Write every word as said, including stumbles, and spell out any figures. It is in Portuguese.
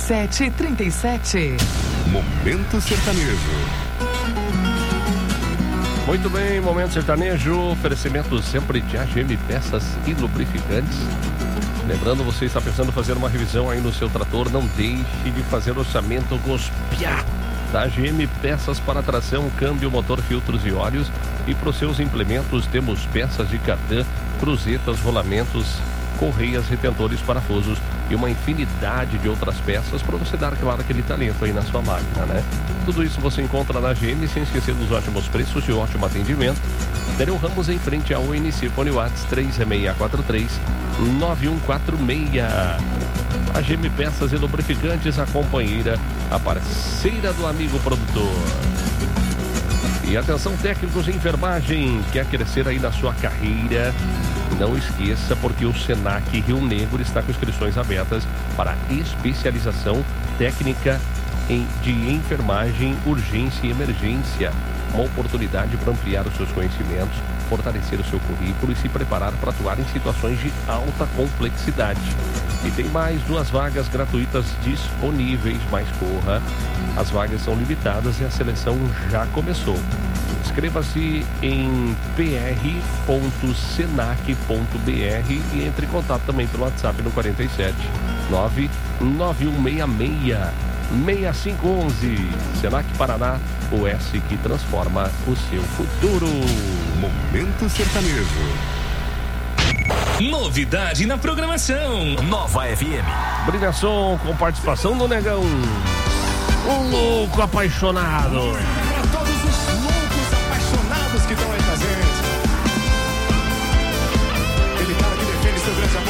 sete trinta e sete. Momento Sertanejo. Muito bem, Momento Sertanejo, oferecimento sempre de A G M Peças e Lubrificantes. Lembrando, você está pensando em fazer uma revisão aí no seu trator, não deixe de fazer orçamento com os piá da A G M Peças para tração, câmbio, motor, filtros e óleos. E para os seus implementos temos peças de cardan, cruzetas, rolamentos, correias, retentores, parafusos e uma infinidade de outras peças para você dar, claro, aquele talento aí na sua máquina, né? Tudo isso você encontra na A G M, sem esquecer dos ótimos preços e ótimo atendimento. Nereu Ramos, em frente ao O N C, fone WhatsApp três seis quatro três nove um quatro seis. A G M Peças e Lubrificantes, a companheira, a parceira do amigo produtor. E atenção, técnicos de enfermagem, quer crescer aí na sua carreira? Não esqueça, porque o Senac Rio Negro está com inscrições abertas para especialização técnica em, de enfermagem, urgência e emergência. Uma oportunidade para ampliar os seus conhecimentos, fortalecer o seu currículo e se preparar para atuar em situações de alta complexidade. E tem mais duas vagas gratuitas disponíveis, mas corra, as vagas são limitadas e a seleção já começou. Inscreva-se em p r ponto senac ponto b r e entre em contato também pelo WhatsApp no quarenta e sete nove nove um seis seis seis cinco um um. Senac Paraná, o S que transforma o seu futuro. Momento Sertanejo. Novidade na programação. Nova F M. Brilhação com participação do Negão. Um louco apaixonado. Para todos os loucos apaixonados que estão aí com a gente. Aquele cara que defende seu grande